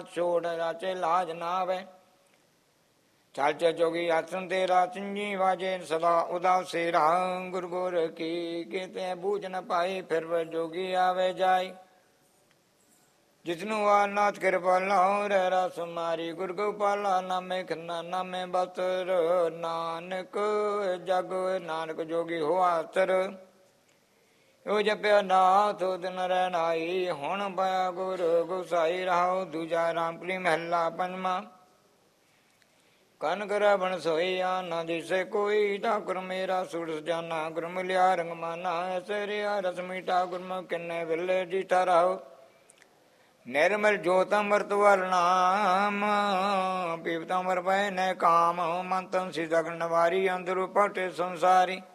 ਛੋੜ ਰਾਚੇ ਲਾਜ ਨਾ ਆਵੇ। ਚਲ ਚ ਜੋਗੀ ਆਸਨ ਤੇਰਾ ਚੰਜੀ ਵਾਜੇ ਸਦਾ ਉਦਾਸੇ ਰਾਮ ਗੁਰ ਗੁਰ ਕੀ ਕੀਤੇ ਬੂਝ ਨ ਪਾਈ ਫਿਰ ਵ ਜੋਗੀ ਆਵੇ ਜਾਈ। ਜਿਸਨੂੰ ਆਨਾਥ ਕਿਰਪਾਲਾ ਰਹਿ ਰਸ ਮਾਰੀ ਗੁਰ ਗੋਪਾਲਾ ਨਾਮੇ ਖੰਨਾ ਨਾਮੇ ਬਤਰ ਨਾਨਕ ਜਗ ਨਾਨਕ ਜੋਗੀ ਹੋਆ ਤਰ। ਉਹ ਜਪਿਆ ਨਾਥ ਦਿਨ ਰਹਿਣਾਈ ਹੁਣ ਪਾਇਆ ਗੁਰ ਗੁਸਾਈ ਰਾਹੁ ਦੂਜਾ ਰਾਮਪੁਰੀ ਮਹੱਲਾ ਪੰਜਵਾਂ। ਕਨ ਕਰ ਬਣ ਸੋਈਆ ਨਾ ਦਿਸੇ ਕੋਈ ਠਾਕੁਰ ਮੇਰਾ ਸੁਰ ਜਾਨਾ ਗੁਰ ਮਿਲਿਆ ਰੰਗ ਮਾਨਾ ਐਸੇ ਰਿਆ ਰਸ ਮੀਠਾ ਗੁਰਮੁਖ ਕਿੰਨੇ ਵੇਲੇ ਜੀਠਾ ਰਾਹੁ। ਨਿਰਮਲ ਜੋਤ ਅੰਮ੍ਰਿਤ ਵਰ ਨਾਮ ਪੀਵਤ ਅਮਰ ਪੈ ਨੇ ਕਾਮ ਮੰਤਨ ਸੀ ਜਗਨ ਵਾਰੀ ਅੰਦਰ ਪਟੇ ਸੰਸਾਰੀ।